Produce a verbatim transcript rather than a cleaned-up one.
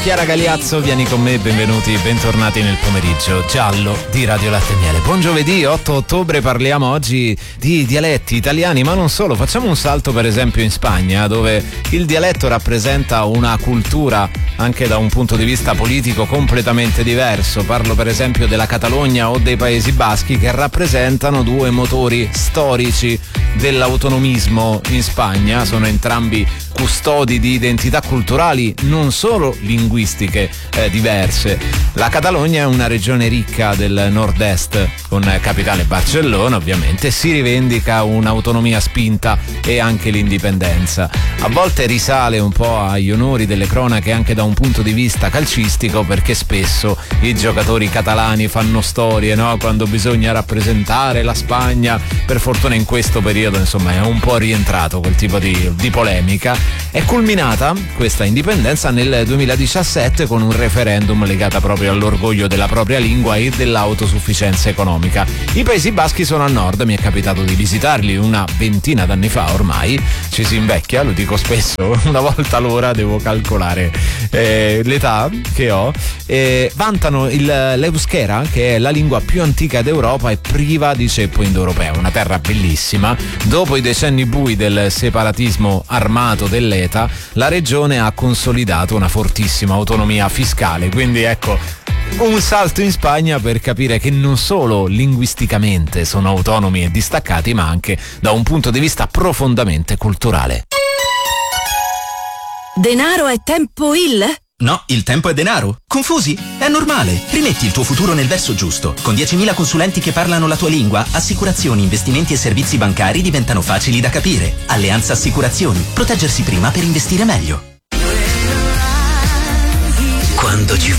Chiara Galiazzo, vieni con me, benvenuti, bentornati nel pomeriggio giallo di Radio Latte e Miele. Buon giovedì, otto ottobre, parliamo oggi di dialetti italiani, ma non solo. Facciamo un salto per esempio in Spagna, dove il dialetto rappresenta una cultura anche da un punto di vista politico completamente diverso. Parlo per esempio della Catalogna o dei Paesi Baschi, che rappresentano due motori storici dell'autonomismo in Spagna. Sono entrambi custodi di identità culturali non solo linguistiche eh, diverse. La Catalogna è una regione ricca del nord-est, con capitale Barcellona ovviamente, si rivendica un'autonomia spinta e anche l'indipendenza. A volte risale un po' agli onori delle cronache anche da un punto di vista calcistico, perché spesso i giocatori catalani fanno storie, no? Quando bisogna rappresentare la Spagna. Per fortuna in questo periodo insomma è un po' rientrato quel tipo di, di polemica. È culminata questa indipendenza nel duemiladiciassette con un referendum legato proprio all'orgoglio della propria lingua e dell'autosufficienza economica. I Paesi Baschi sono a nord, mi è capitato di visitarli una ventina d'anni fa ormai, ci si invecchia, lo dico spesso, una volta l'ora devo calcolare eh, l'età che ho. Eh, vantano il, l'euskera, che è la lingua più antica d'Europa e priva di ceppo indoeuropeo, una terra bellissima. Dopo i decenni bui del separatismo armato dell'ETA, la regione ha consolidato una fortissima autonomia fiscale, quindi ecco un salto in Spagna per capire che non solo linguisticamente sono autonomi e distaccati, ma anche da un punto di vista profondamente culturale. Denaro è tempo il? No, il tempo è denaro. Confusi? È normale. Rimetti il tuo futuro nel verso giusto. Con diecimila consulenti che parlano la tua lingua, assicurazioni, investimenti e servizi bancari diventano facili da capire. Alleanza Assicurazioni. Proteggersi prima per investire meglio. Quando ci